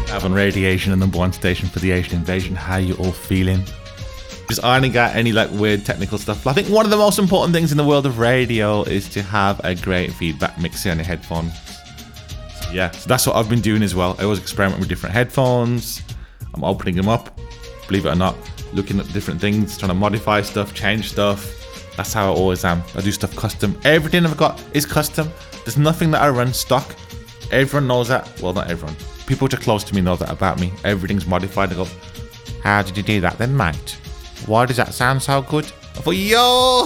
Having Radiation, and #1 station for the Asian Invasion. How you all feeling? Just ironing out any like weird technical stuff. I think one of the most important things in the world of radio is to have a great feedback mixer on your headphones. So yeah, so that's what I've been doing as well. I always experiment with different headphones. I'm opening them up, believe it or not, looking at different things, trying to modify stuff, change stuff. That's how I always am. I do stuff custom. Everything I've got is custom. There's nothing that I run stock. Everyone knows that. Well, not everyone. People which are close to me know that about me. Everything's modified. I go, how did you do that then, mate? Why does that sound so good? I thought, yo!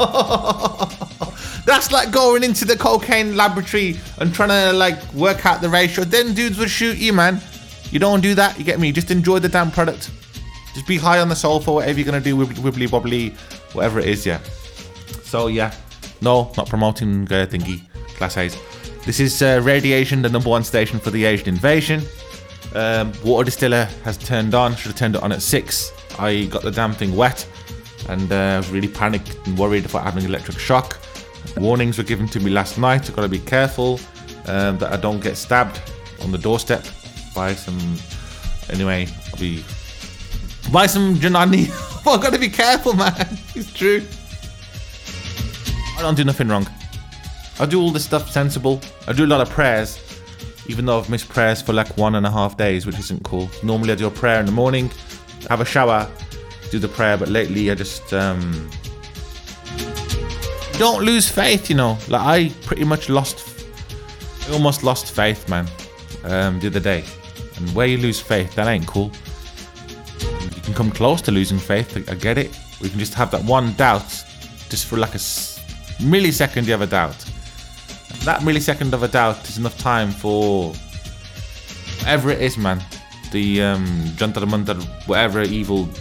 That's like going into the cocaine laboratory and trying to like work out the ratio. Then dudes would shoot you, man. You don't do that, you get me? Just enjoy the damn product. Just be high on the sofa, whatever you're gonna do, wibbly wobbly, whatever it is, yeah. So yeah, no, not promoting thingy, Class A's. This is Radiation, the #1 station for the Asian Invasion. Water distiller has turned on, should have turned it on at 6. I got the damn thing wet and I was really panicked and worried about having electric shock. Warnings were given to me last night. I've got to be careful that I don't get stabbed on the doorstep by some... Anyway, I'll be... Buy some Janani. I've got to be careful, man. It's true. I don't do nothing wrong. I do all this stuff sensible. I do a lot of prayers, even though I've missed prayers for like 1.5 days, which isn't cool. Normally I do a prayer in the morning, have a shower, do the prayer, but lately I just don't lose faith, you know. Like I almost lost faith, man, the other day. And where you lose faith, that ain't cool. You can come close to losing faith, I get it. We can just have that one doubt, just for like a millisecond you have a doubt. That millisecond of a doubt is enough time for whatever it is, man. The Jantar Mantar, whatever evil